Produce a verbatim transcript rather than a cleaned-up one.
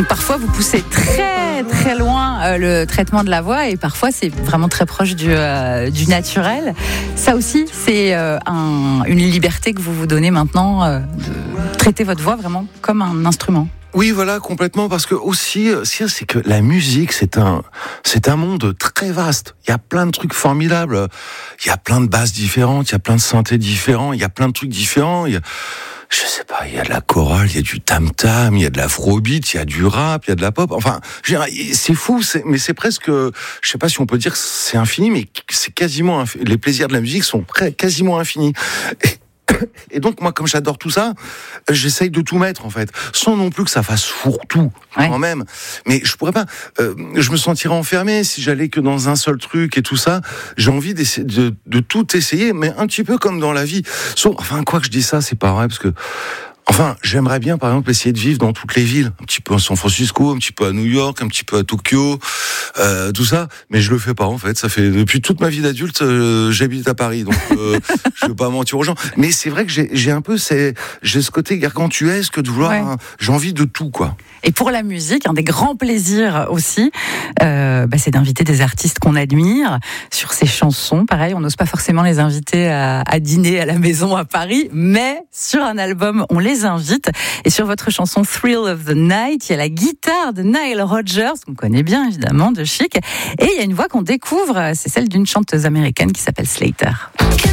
Donc parfois vous poussez très très loin euh, le traitement de la voix et parfois c'est vraiment très proche du, euh, du naturel. Ça aussi c'est euh, un, une liberté que vous vous donnez maintenant euh, de traiter votre voix vraiment comme un instrument. Oui, voilà, complètement, parce que aussi, c'est que la musique, c'est un, c'est un monde très vaste. Il y a plein de trucs formidables. Il y a plein de basses différentes, il y a plein de synthés différents, il y a plein de trucs différents. Il y a, je sais pas, il y a de la chorale, il y a du tam-tam, il y a de l'afrobeat, il y a du rap, il y a de la pop. Enfin, c'est fou, c'est, mais c'est presque, je sais pas si on peut dire que c'est infini, mais c'est quasiment, infini. Les plaisirs de la musique sont quasiment infinis. Et, Et donc moi, comme j'adore tout ça, j'essaye de tout mettre en fait, sans non plus que ça fasse fourre-tout ouais. quand même. Mais je pourrais pas. Euh, je me sentirais enfermé si j'allais que dans un seul truc et tout ça. J'ai envie de, de tout essayer, mais un petit peu comme dans la vie. Sauf, enfin, quoi que je dis ça, c'est pas vrai parce que. Enfin, j'aimerais bien, par exemple, essayer de vivre dans toutes les villes, un petit peu à San Francisco, un petit peu à New York, un petit peu à Tokyo, euh, tout ça. Mais je le fais pas, en fait. Ça fait depuis toute ma vie d'adulte, euh, j'habite à Paris, donc euh, je veux pas mentir aux gens. Mais c'est vrai que j'ai, j'ai un peu, c'est, j'ai ce côté gargantuesque de vouloir. Ouais. Hein, j'ai envie de tout, quoi. Et pour la musique, un des grands plaisirs aussi, euh, bah, c'est d'inviter des artistes qu'on admire sur ces chansons. Pareil, on n'ose pas forcément les inviter à, à dîner à la maison à Paris, mais sur un album, on les invite. Et sur votre chanson Thrill of the Night, il y a la guitare de Nile Rodgers, qu'on connaît bien évidemment, de Chic. Et il y a une voix qu'on découvre, c'est celle d'une chanteuse américaine qui s'appelle Slater.